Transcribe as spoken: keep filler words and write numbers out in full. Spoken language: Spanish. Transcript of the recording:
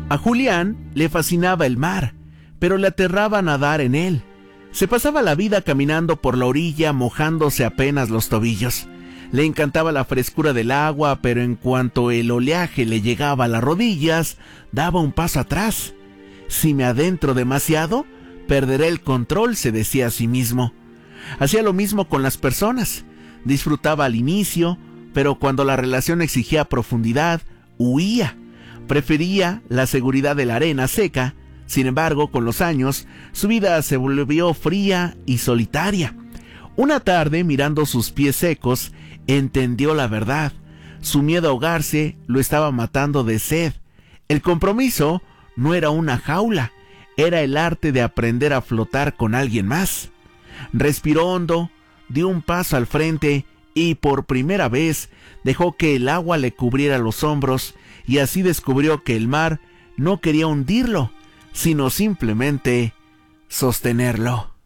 A Julián le fascinaba el mar, pero le aterraba nadar en él. Se pasaba la vida caminando por la orilla, mojándose apenas los tobillos. Le encantaba la frescura del agua, pero en cuanto el oleaje le llegaba a las rodillas, daba un paso atrás. Si me adentro demasiado, perderé el control, se decía a sí mismo. Hacía lo mismo con las personas. Disfrutaba al inicio, pero cuando la relación exigía profundidad, huía. Prefería la seguridad de la arena seca. Sin embargo, con los años, su vida se volvió fría y solitaria. Una tarde, mirando sus pies secos, entendió la verdad. Su miedo a ahogarse lo estaba matando de sed. El compromiso no era una jaula, era el arte de aprender a flotar con alguien más. Respiró hondo, dio un paso al frente y por primera vez dejó que el agua le cubriera los hombros, y así descubrió que el mar no quería hundirlo, sino simplemente sostenerlo.